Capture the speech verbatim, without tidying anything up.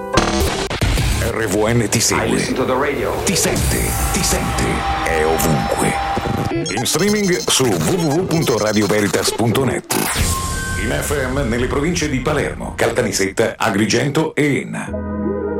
R V N ti segue, ti sente, ti sente, è ovunque. In streaming su w w w punto radio veritas punto net. In F M nelle province di Palermo, Caltanissetta, Agrigento e Enna.